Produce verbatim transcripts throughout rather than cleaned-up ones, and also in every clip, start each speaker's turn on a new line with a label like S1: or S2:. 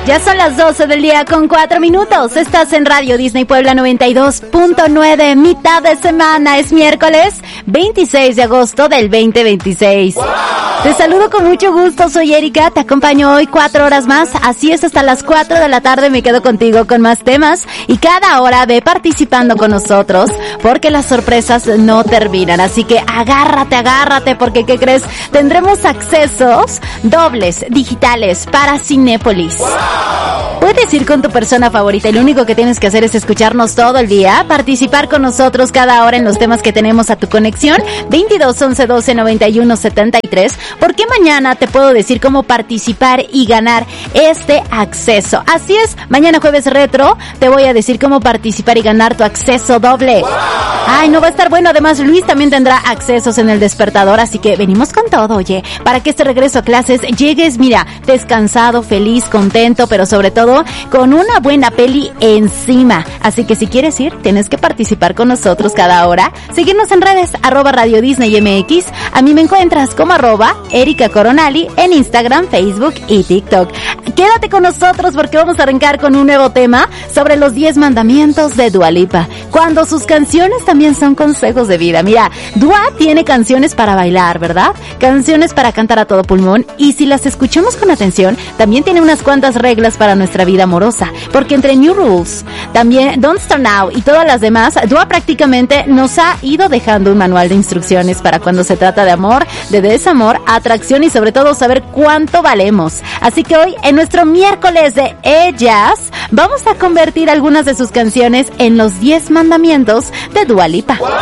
S1: Ya son las doce del día con cuatro minutos. Estás en Radio Disney Puebla noventa y dos punto nueve. Mitad de semana. Es miércoles veintiséis de agosto del veinte veintiséis. ¡Wow! Te saludo con mucho gusto. Soy Erika. Te acompaño hoy cuatro horas más. Así es, hasta las cuatro de la tarde me quedo contigo con más temas. Y cada hora ve participando con nosotros porque las sorpresas no terminan. Así que agárrate, agárrate porque ¿qué crees? Tendremos accesos dobles digitales para Cinépolis. ¡Wow! Puedes ir con tu persona favorita y lo único que tienes que hacer es escucharnos todo el día, participar con nosotros cada hora en los temas que tenemos a tu conexión, veintidós, once, doce, noventa y uno, setenta y tres, porque mañana te puedo decir cómo participar y ganar este acceso. Así es, mañana jueves retro te voy a decir cómo participar y ganar tu acceso doble. ¡Wow! Ay, no va a estar bueno, además Luis también tendrá accesos en el despertador, así que venimos con todo, oye, para que este regreso a clases llegues, mira, descansado, feliz, contento, pero sobre todo con una buena peli encima. Así que si quieres ir, tienes que participar con nosotros cada hora. Seguirnos en redes, arroba Radio Disney M X. A mí me encuentras como arroba Erika Coronali en Instagram, Facebook y TikTok. Quédate con nosotros porque vamos a arrancar con un nuevo tema sobre los diez mandamientos de Dua Lipa. Cuando sus canciones también son consejos de vida. Mira, Dua tiene canciones para bailar, ¿verdad? Canciones para cantar a todo pulmón. Y si las escuchamos con atención, también tiene unas cuantas reglas para nuestra vida amorosa, porque entre New Rules, también Don't Start Now y todas las demás, Dua prácticamente nos ha ido dejando un manual de instrucciones para cuando se trata de amor, de desamor, atracción y sobre todo saber cuánto valemos. Así que hoy, en nuestro miércoles de ellas, vamos a convertir algunas de sus canciones en los diez mandamientos de Dua Lipa. ¡Wow!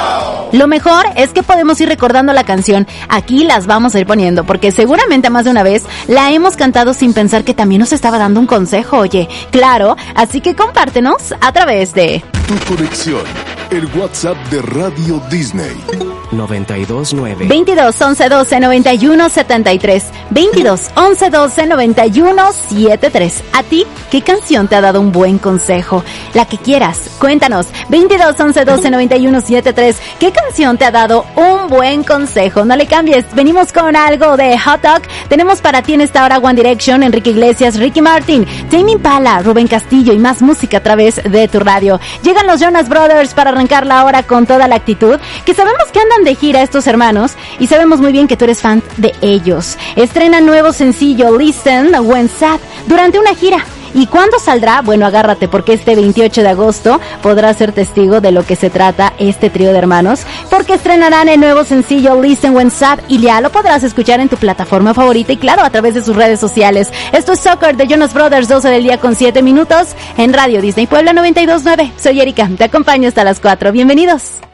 S1: Lo mejor es que podemos ir recordando la canción. Aquí las vamos a ir poniendo, porque seguramente más de una vez la hemos cantado sin pensar que también nos estaba dando un consejo, oye, claro, así que compártenos a través de
S2: Tu conexión, el WhatsApp de Radio Disney.
S3: noventa y dos nueve
S1: veintidós, once, doce, noventa y uno, setenta y tres. veintidós, once, doce, noventa y uno, setenta y tres. ¿A ti qué canción te ha dado un buen consejo? La que quieras, cuéntanos. veintidós, once, doce, noventa y uno, setenta y tres. ¿Qué canción te ha dado un buen consejo? No le cambies, venimos con algo de Hot Dog. Tenemos para ti en esta hora One Direction, Enrique Iglesias, Ricky Martin, Tame Impala, Rubén Castillo y más música a través de tu radio. Llegan los Jonas Brothers para arrancar la hora con toda la actitud, que sabemos que andan de gira estos hermanos y sabemos muy bien que tú eres fan de ellos. Estrenan nuevo sencillo Listen When Sad durante una gira. ¿Y cuándo saldrá? Bueno, agárrate porque este veintiocho de agosto podrás ser testigo de lo que se trata este trío de hermanos, porque estrenarán el nuevo sencillo Listen When Sad y ya lo podrás escuchar en tu plataforma favorita y claro, a través de sus redes sociales. Esto es Soccer de Jonas Brothers, doce del día con siete minutos en Radio Disney Puebla noventa y dos nueve. Soy Erika, te acompaño hasta las cuatro. Bienvenidos.